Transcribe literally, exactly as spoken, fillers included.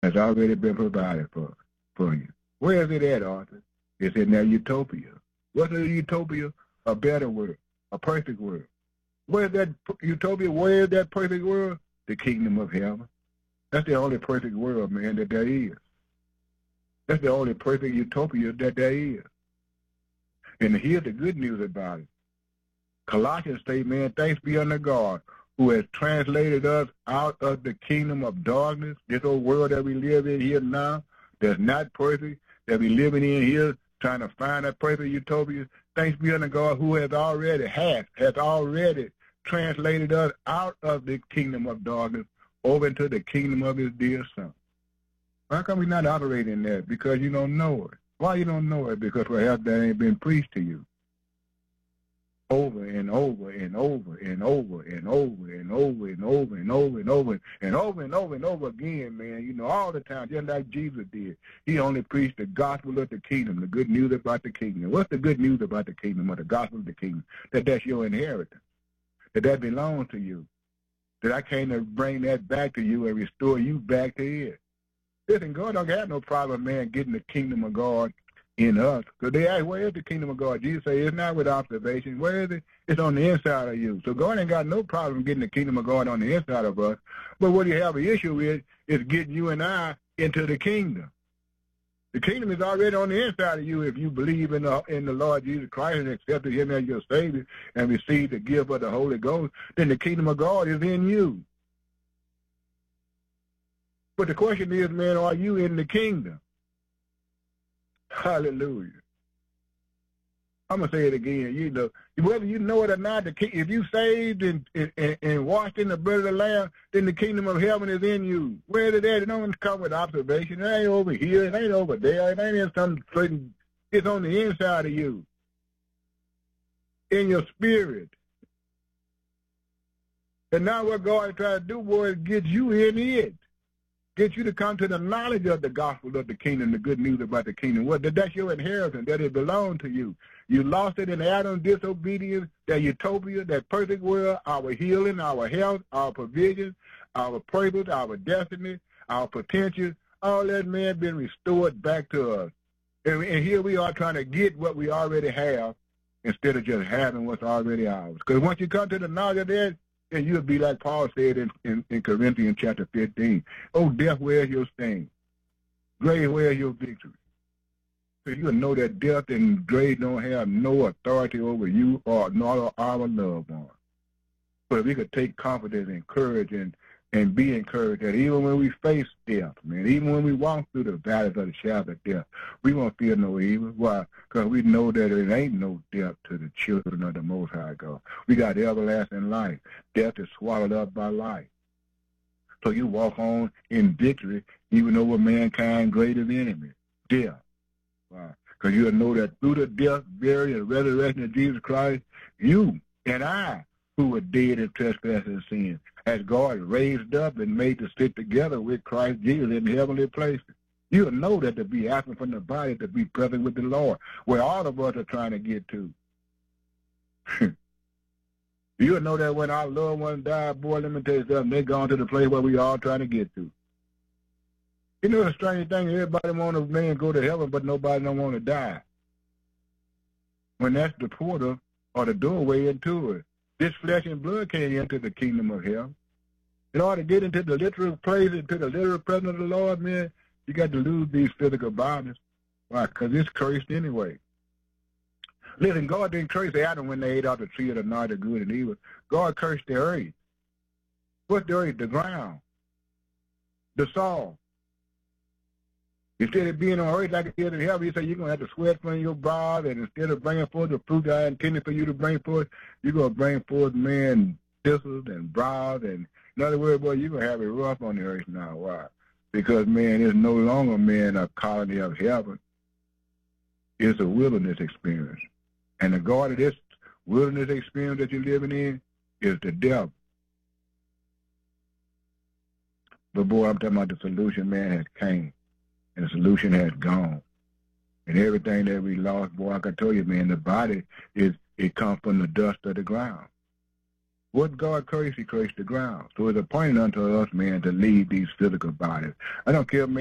has already been provided for, for you. Where is it at, Arthur? It's in that utopia. What's a utopia? A better world, a perfect world. Where is that utopia? Where is that perfect world? The kingdom of heaven. That's the only perfect world, man, that there is. That's the only perfect utopia that there is. And here's the good news about it. Colossians say, man, thanks be unto God, who has translated us out of the kingdom of darkness, this old world that we live in here now, that's not perfect, that we living in here, trying to find that perfect utopia. Thanks be unto God, who has already, has, has already translated us out of the kingdom of darkness over into the kingdom of his dear son. How come we not operating that? Because you don't know it. Why you don't know it? Because perhaps that ain't been preached to you. Over and over and over and over and over and over and over and over and over and over and over and over again, man. You know, all the time, just like Jesus did. He only preached the gospel of the kingdom, the good news about the kingdom. What's the good news about the kingdom or the gospel of the kingdom? That that's your inheritance. That that belongs to you. That I came to bring that back to you and restore you back to it. Listen, God don't have no problem, man, getting the kingdom of God in us. Because they ask, where is the kingdom of God? Jesus said, it's not with observation. Where is it? It's on the inside of you. So God ain't got no problem getting the kingdom of God on the inside of us. But what you have an issue with is getting you and I into the kingdom. The kingdom is already on the inside of you if you believe in the, in the Lord Jesus Christ and accepted him as your Savior and received the gift of the Holy Ghost. Then the kingdom of God is in you. But the question is, man, are you in the kingdom? Hallelujah. I'm going to say it again. You know, whether you know it or not, the king, if you saved and, and, and washed in the blood of the Lamb, then the kingdom of heaven is in you. Where is it at? It don't come with observation. It ain't over here. It ain't over there. It ain't in some certain, it's on the inside of you. In your spirit. And now what God is trying to do, boy, is get you in it. Get you to come to the knowledge of the gospel of the kingdom, the good news about the kingdom. What that that's your inheritance, that it belongs to you. You lost it in Adam's disobedience, that utopia, that perfect world, our healing, our health, our provision, our purpose, our destiny, our potential, all that, man, been restored back to us. And, and here we are trying to get what we already have instead of just having what's already ours. Because once you come to the knowledge of that, and you'll be like Paul said in, in, in Corinthians chapter fifteen. Oh, death, where's your sting? Grave, where's your victory? So you'll know that death and grave don't have no authority over you or nor our loved ones. But we could take confidence and courage and, and be encouraged that even when we face death, man, even when we walk through the valleys of the shadow of death, we won't feel no evil. Why? Because we know that it ain't no death to the children of the Most High God. We got everlasting life. Death is swallowed up by life. So you walk on in victory even over mankind's greatest enemy, death. Why? Because you'll know that through the death, burial, and resurrection of Jesus Christ, you and I, who were dead in trespasses and sin, as God raised up and made to sit together with Christ Jesus in heavenly places. You'll know that to be absent from the body, to be present with the Lord, where all of us are trying to get to. You'll know that when our loved ones die, boy, let me tell you something, they're gone to the place where we all trying to get to. You know the strange thing, everybody want a man go to heaven, but nobody don't want to die. When that's the portal or the doorway into it. This flesh and blood can't enter the kingdom of heaven. In order to get into the literal place, into the literal presence of the Lord, man, you got to lose these physical bodies. Why? Because it's cursed anyway. Listen, God didn't curse Adam when they ate out the tree of the knowledge of good and evil. God cursed the earth. What's the earth? The ground. The soil. Instead of being on earth like it is in heaven, you say you're going to have to sweat from your brow, and instead of bringing forth the fruit I intended for you to bring forth, you're going to bring forth, man, thistles and brows. And in other words, boy, you're going to have it rough on the earth now. Why? Because, man, it's no longer, man, a colony of heaven. It's a wilderness experience. And the God of this wilderness experience that you're living in is the devil. But, boy, I'm talking about the solution, man, has came. And the solution has gone. And everything that we lost, boy, I can tell you, man, the body, is it comes from the dust of the ground. What God cursed, he cursed the ground. So it's appointed unto us, man, to leave these physical bodies. I don't care, man.